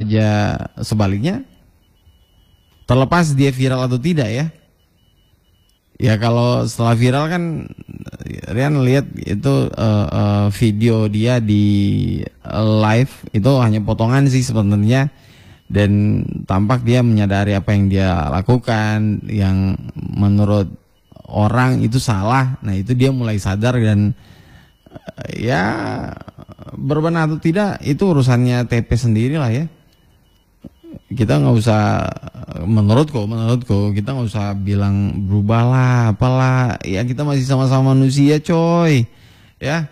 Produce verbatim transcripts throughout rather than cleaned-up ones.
saja sebaliknya. Terlepas dia viral atau tidak ya. Ya kalau setelah viral kan Rian lihat itu uh, uh, video dia di uh, live itu hanya potongan sih sebenarnya, dan tampak dia menyadari apa yang dia lakukan yang menurut orang itu salah. Nah itu dia mulai sadar dan uh, ya berbenah atau tidak itu urusannya T P sendiri lah ya. Kita nggak usah, menurutku, menurutku kita nggak usah bilang berubahlah, apalah. Ya kita masih sama-sama manusia, coy. Ya,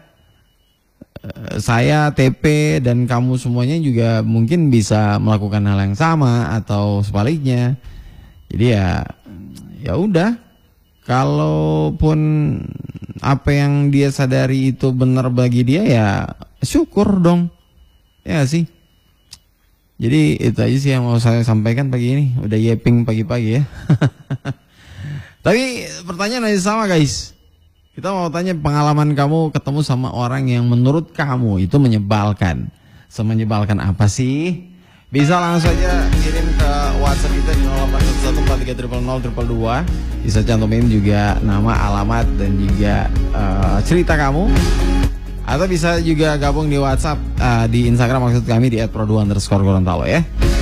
saya T P dan kamu semuanya juga mungkin bisa melakukan hal yang sama atau sebaliknya. Jadi ya, ya udah. Kalaupun apa yang dia sadari itu benar bagi dia ya syukur dong, ya sih. Jadi itu aja sih yang mau saya sampaikan pagi ini. Udah yeping pagi-pagi ya. Tapi pertanyaan masih sama guys. Kita mau tanya pengalaman kamu ketemu sama orang yang menurut kamu itu menyebalkan. Semenyebalkan apa sih? Bisa langsung aja kirim ke WhatsApp kita di nol delapan satu satu empat tiga nol nol nol dua dua. Bisa cantumin juga nama, alamat, dan juga uh, cerita kamu. Atau bisa juga gabung di WhatsApp, uh, di Instagram maksud kami di et pro dua underscore Gorontalo ya.